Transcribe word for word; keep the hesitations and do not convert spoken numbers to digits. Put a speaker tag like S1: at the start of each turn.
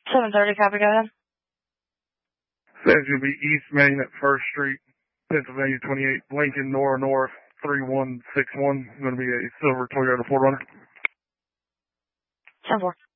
S1: seven thirty, copy, go ahead.
S2: Says you'll be East Main at First Street, Pennsylvania twenty-eight, Lincoln, Nora North, three one six one. Going to be a silver Toyota four runner.
S1: ten four.